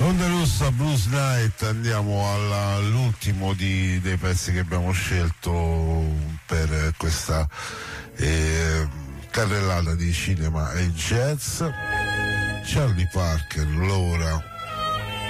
Onda Rossa Blues Night, andiamo all'ultimo dei pezzi che abbiamo scelto per questa carrellata di cinema e jazz. Charlie Parker, Laura.